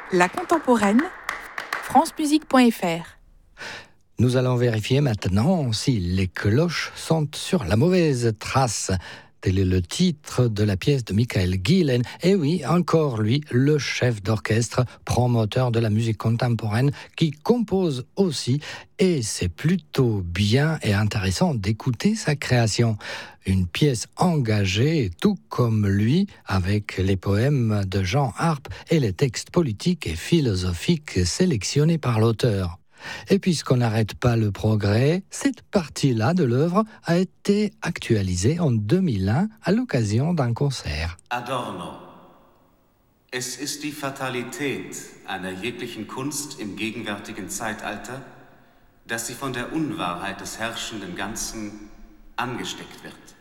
La contemporaine, francemusique.fr. Nous allons vérifier maintenant si les cloches sont sur la mauvaise trace. Tel est le titre de la pièce de Michael Gillen. Et oui, encore lui, le chef d'orchestre, promoteur de la musique contemporaine, qui compose aussi. Et c'est plutôt bien et intéressant d'écouter sa création. Une pièce engagée, tout comme lui, avec les poèmes de Jean Harpe et les textes politiques et philosophiques sélectionnés par l'auteur. Et puisqu'on n'arrête pas le progrès, cette partie-là de l'œuvre a été actualisée en 2001 à l'occasion d'un concert. Adorno. Es ist die Fatalität einer jeglichen Kunst im gegenwärtigen Zeitalter, dass sie von der Unwahrheit des herrschenden Ganzen angesteckt wird.